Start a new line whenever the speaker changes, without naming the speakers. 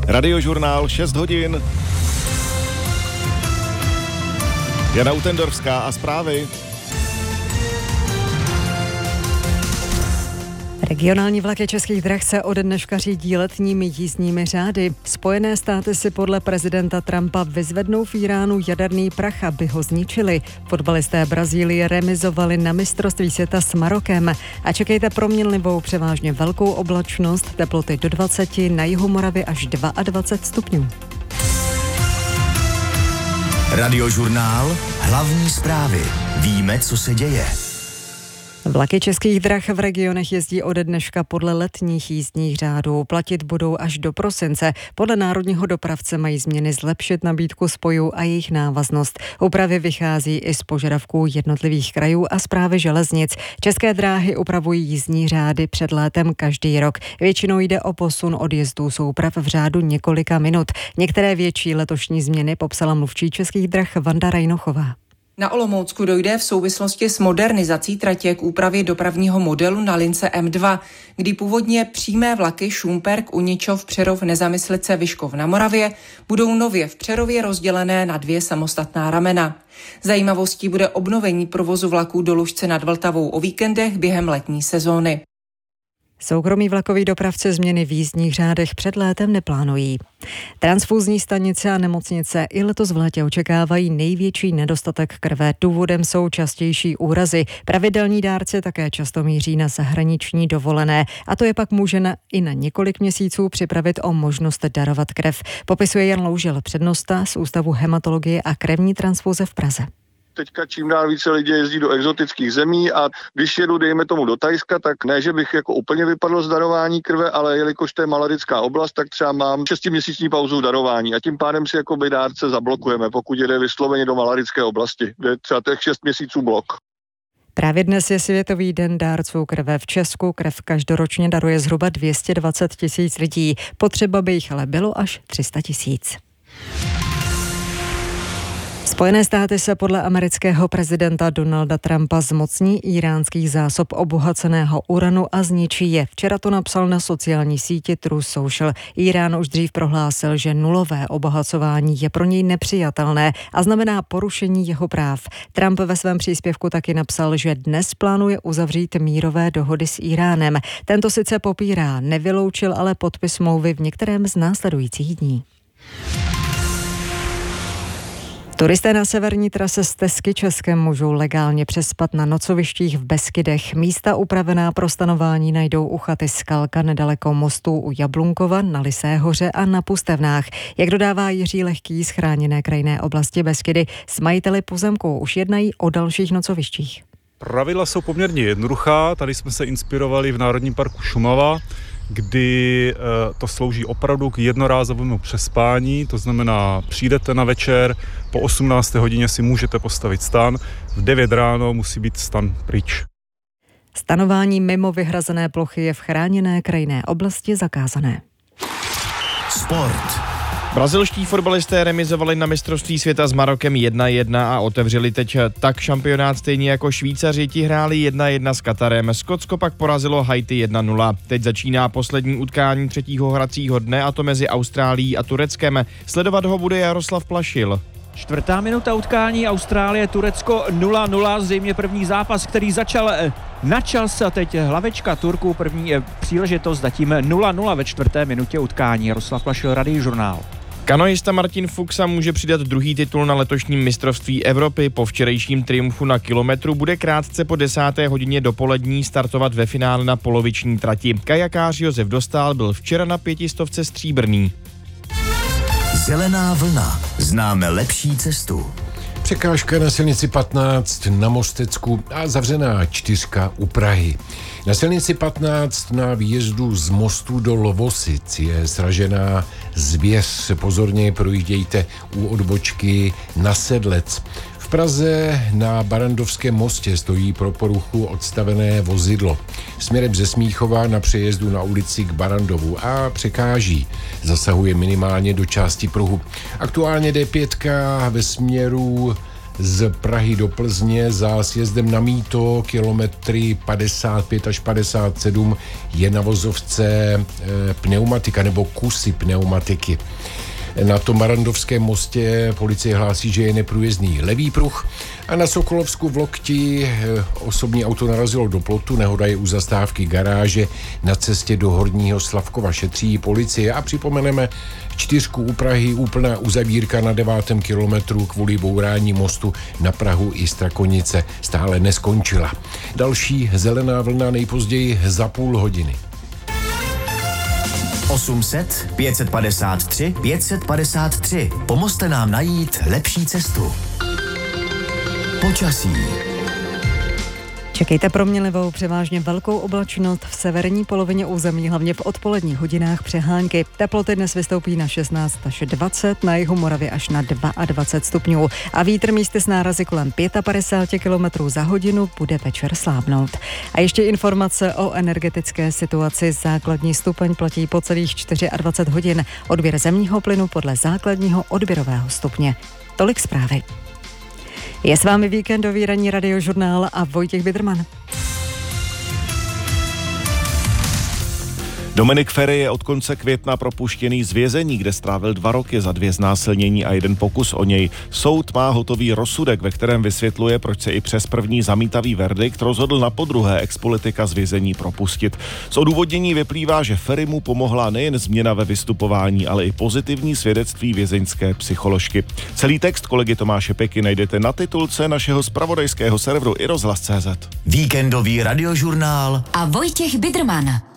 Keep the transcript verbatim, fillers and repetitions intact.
Radiožurnál šest hodin. Jana Utendorská a zprávy.
Regionální vlaky Českých drah se ode dneška řídí letními jízdními řády. Spojené státy si podle prezidenta Trumpa vyzvednou v Íránu jaderný prach, aby ho zničili. Fotbalisté Brazílie remizovali na mistrovství světa s Marokem. A čekejte proměnlivou převážně velkou oblačnost, teploty do dvacet, na jihu Moravy až dvacet dva stupňů.
Radiožurnál, hlavní zprávy. Víme, co se děje.
Vlaky Českých drah v regionech jezdí ode dneška podle letních jízdních řádů. Platit budou až do prosince. Podle národního dopravce mají změny zlepšit nabídku spojů a jejich návaznost. Úpravy vychází i z požadavků jednotlivých krajů a správy železnic. České dráhy upravují jízdní řády před létem každý rok. Většinou jde o posun odjezdů souprav v řádu několika minut. Některé větší letošní změny popsala mluvčí Českých drah Vanda Rajnochová.
Na Olomoucku dojde v souvislosti s modernizací tratě k úpravě dopravního modelu na lince M dva, kdy původně přímé vlaky Šumperk, Uničov, Přerov, Nezamyslice, Vyškov na Moravě budou nově v Přerově rozdělené na dvě samostatná ramena. Zajímavostí bude obnovení provozu vlaků do Lužce nad Vltavou o víkendech během letní sezóny.
Soukromí vlakoví dopravci změny v jízdních řádech před létem neplánují. Transfuzní stanice a nemocnice i letos v létě očekávají největší nedostatek krve. Důvodem jsou častější úrazy. Pravidelní dárci také často míří na zahraniční dovolené a to je pak může na, i na několik měsíců připravit o možnost darovat krev. Popisuje Jan Loužil, přednosta z Ústavu hematologie a krevní transfuze v Praze.
Teďka čím dál více lidí jezdí do exotických zemí a když jedu, dejme tomu, do Thajska, tak ne, že bych jako úplně vypadl z darování krve, ale jelikož to je malarická oblast, tak třeba mám šestiměsíční pauzu v darování a tím pádem si jako by dárce zablokujeme, pokud jede vysloveně do malarické oblasti, kde je třeba těch šest měsíců blok.
Právě dnes je Světový den dárců krve. V Česku krev každoročně daruje zhruba dvě stě dvacet tisíc lidí. Potřeba by jich ale bylo až tři sta tisíc. Spojené státy se podle amerického prezidenta Donalda Trumpa zmocní íránských zásob obohaceného uranu a zničí je. Včera to napsal na sociální síti Truth Social. Írán už dřív prohlásil, že nulové obohacování je pro něj nepřijatelné a znamená porušení jeho práv. Trump ve svém příspěvku taky napsal, že dnes plánuje uzavřít mírové dohody s Íránem. Tento sice popírá, nevyloučil ale podpis smlouvy v některém z následujících dní. Turisté na severní trase z Tesky Českem můžou legálně přespat na nocovištích v Beskydech. Místa upravená pro stanování najdou u chaty Skalka nedaleko mostů u Jablunkova, na Lysé hoře a na Pustevnách. Jak dodává Jiří Lehký z chráněné krajinné oblasti Beskydy, s majiteli pozemků už jednají o dalších nocovištích.
Pravidla jsou poměrně jednoduchá. Tady jsme se inspirovali v Národním parku Šumava, kdy to slouží opravdu k jednorázovému přespání, to znamená, přijdete na večer, po osmnácté hodině si můžete postavit stan, v devět ráno musí být stan pryč.
Stanování mimo vyhrazené plochy je v chráněné krajinné oblasti zakázané.
Sport.
Brazilští fotbalisté remizovali na mistrovství světa s Marokem jedna jedna a otevřeli teď tak šampionát stejně jako Švýcaři, ti hráli jedna jedna s Katarem. Skotsko pak porazilo Haiti jedna nula. Teď začíná poslední utkání třetího hracího dne a to mezi Austrálií a Tureckem. Sledovat ho bude Jaroslav Plašil.
Čtvrtá minuta utkání Austrálie, Turecko nula nula, zřejmě první zápas, který začal na čas a teď hlavečka Turků, první příležitost, zatím nula nula ve čtvrté minutě utkání. Jaroslav Plašil, Radiožurnál.
Kanoista Martin Fuxa může přidat druhý titul na letošním mistrovství Evropy. Po včerejším triumfu na kilometru bude krátce po desáté hodině dopolední startovat ve finále na poloviční trati. Kajakář Josef Dostál byl včera na pětistovce stříbrný.
Zelená vlna. Známe lepší cestu.
Překážka na silnici patnáct na Mostecku a zavřená čtyřka u Prahy. Na silnici patnáct na výjezdu z mostu do Lovosic je sražená zvěř. Pozorně projíždějte u odbočky na Sedlec. V Praze na Barandovském mostě stojí pro poruchu odstavené vozidlo. Směrem ze Smíchova na přejezdu na ulici k Barandovu a překáží. Zasahuje minimálně do části pruhu. Aktuálně D pět ve směru z Prahy do Plzně za sjezdem na mýto kilometry padesát pět až padesát sedm je na vozovce e, pneumatika nebo kusy pneumatiky. Na tom Marandovském mostě policie hlásí, že je neprůjezdný levý pruh a na Sokolovsku v Lokti osobní auto narazilo do plotu, nehoda je u zastávky garáže na cestě do Horního Slavkova, šetří policie a připomeneme čtyřku u Prahy, úplná uzavírka na devátém kilometru kvůli bourání mostu na Prahu i Strakonice stále neskončila. Další zelená vlna nejpozději za půl hodiny.
osm set, pět padesát tři, pět padesát tři. Pomozte nám najít lepší cestu. Počasí.
Čekejte proměnlivou, převážně velkou oblačnost v severní polovině území, hlavně v odpoledních hodinách přehánky. Teploty dnes vystoupí na šestnáct až dvacet, na jihu Moravy až na dvacet dva stupňů. A vítr místy s nárazy kolem padesát pět kilometrů za hodinu bude večer slábnout. A ještě informace o energetické situaci. Základní stupeň platí po celých dvacet čtyři hodin. Odběr zemního plynu podle základního odběrového stupně. Tolik zprávy. Je s vámi víkendový ranní radiožurnál a Vojtěch Bidrman.
Dominik Feri je od konce května propuštěný z vězení, kde strávil dva roky za dvě znásilnění a jeden pokus o něj. Soud má hotový rozsudek, ve kterém vysvětluje, proč se i přes první zamítavý verdikt rozhodl na podruhé expolitika z vězení propustit. Z odůvodnění vyplývá, že Feri mu pomohla nejen změna ve vystupování, ale i pozitivní svědectví vězeňské psycholožky. Celý text kolegy Tomáše Peky najdete na titulce našeho zpravodajského serveru i rozhlas tečka cé zet.
Víkendový radiožurnál
a Vojtěch Bidrman.